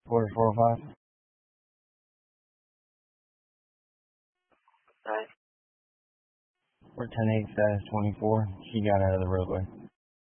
Quarter 405. Alright. We're 10-8, status 24. She got out of the roadway.